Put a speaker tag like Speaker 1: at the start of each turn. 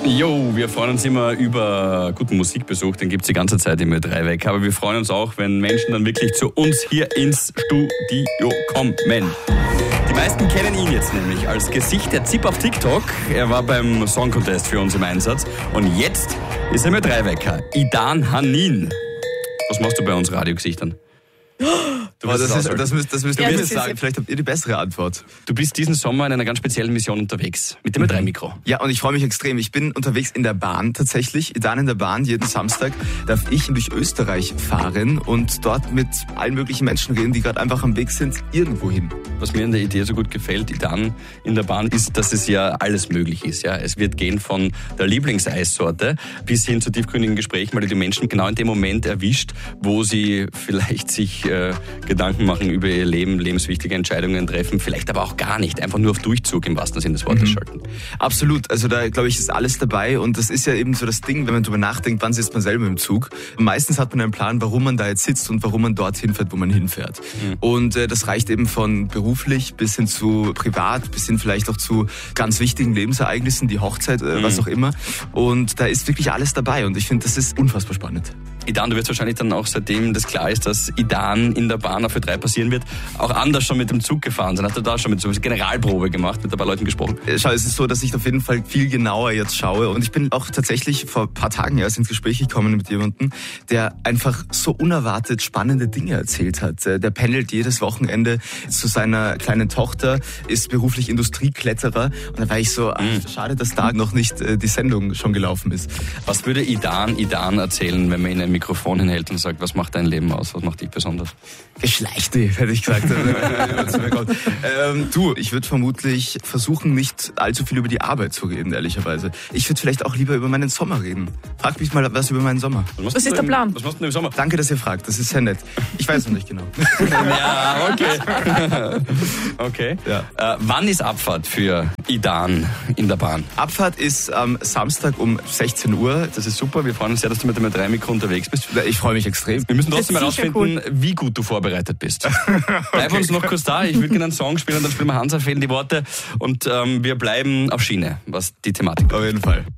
Speaker 1: Jo, wir freuen uns immer über guten Musikbesuch, den gibt es die ganze Zeit im Ö3 weg. Aber wir freuen uns auch, wenn Menschen dann wirklich zu uns hier ins Studio kommen. Die meisten kennen ihn jetzt nämlich als Gesicht der ZIP auf TikTok. Er war beim Song Contest für uns im Einsatz. Und jetzt ist er im Ö3-Wecker. Idan Hanin. Was machst du bei uns Radiogesichtern?
Speaker 2: Das müsst ihr mir sagen. Vielleicht habt ihr die bessere Antwort.
Speaker 1: Du bist diesen Sommer in einer ganz speziellen Mission unterwegs. Mit dem Ö3-Mikro.
Speaker 2: Ja, und ich freue mich extrem. Ich bin unterwegs in der Bahn tatsächlich. Dann in der Bahn. Jeden Samstag darf ich durch Österreich fahren und dort mit allen möglichen Menschen reden, die gerade einfach am Weg sind, irgendwo hin.
Speaker 1: Was mir in der Idee so gut gefällt, Idan in der Bahn, ist, dass es ja alles möglich ist. Ja, es wird gehen von der Lieblingseissorte bis hin zu tiefgründigen Gesprächen, weil du die Menschen genau in dem Moment erwischt, wo sie vielleicht sich Gedanken machen über ihr Leben, lebenswichtige Entscheidungen treffen, vielleicht aber auch gar nicht, einfach nur auf Durchzug im wahrsten Sinne des Wortes schalten.
Speaker 2: Absolut, also da glaube ich ist alles dabei und das ist ja eben so das Ding, wenn man darüber nachdenkt, wann sitzt man selber im Zug. Meistens hat man einen Plan, warum man da jetzt sitzt und warum man dorthin fährt, wo man hinfährt. Und das reicht eben von beruflich bis hin zu privat, bis hin vielleicht auch zu ganz wichtigen Lebensereignissen, die Hochzeit, was auch immer. Und da ist wirklich alles dabei und ich finde, das ist unfassbar spannend.
Speaker 1: Idan, du wirst wahrscheinlich dann auch, seitdem das klar ist, dass Idan in der Bahn auf Ö3 passieren wird, auch anders schon mit dem Zug gefahren sein. Hast du da schon mit so einer Generalprobe gemacht, mit ein paar Leuten gesprochen?
Speaker 2: Schau, es ist so, dass ich auf jeden Fall viel genauer jetzt schaue und ich bin auch tatsächlich vor ein paar Tagen erst ins Gespräch gekommen mit jemandem, der einfach so unerwartet spannende Dinge erzählt hat. Der pendelt jedes Wochenende zu seiner kleinen Tochter, ist beruflich Industriekletterer und da war ich so, schade, dass da noch nicht die Sendung schon gelaufen ist.
Speaker 1: Was würde Idan erzählen, wenn man ihn ein Mikrofon hinhält und sagt, was macht dein Leben aus, was macht dich besonders?
Speaker 2: Geschlechte, hätte ich gesagt. Ich würde vermutlich versuchen, nicht allzu viel über die Arbeit zu reden, ehrlicherweise. Ich würde vielleicht auch lieber über meinen Sommer reden. Frag mich mal was über meinen Sommer.
Speaker 3: Was ist der Plan?
Speaker 1: Was machst du im Sommer?
Speaker 2: Danke, dass ihr fragt, das ist sehr nett. Ich weiß noch nicht genau.
Speaker 1: Ja, okay. Okay.
Speaker 2: Ja.
Speaker 1: Wann ist Abfahrt für Idan in der Bahn?
Speaker 2: Abfahrt ist am Samstag um 16 Uhr.
Speaker 1: Das ist super, wir freuen uns sehr, dass du mit dem Ö3-Mikro unterwegs bist.
Speaker 2: Ich freue mich extrem.
Speaker 1: Wir müssen trotzdem
Speaker 3: Das ist sicher
Speaker 1: herausfinden, wie gut du vorbereitet bist. Bleib uns noch kurz da, ich würde gerne einen Song spielen und dann spielen wir Hansa, fehlen die Worte und wir bleiben auf Schiene, was die Thematik betrifft.
Speaker 2: Auf jeden Fall.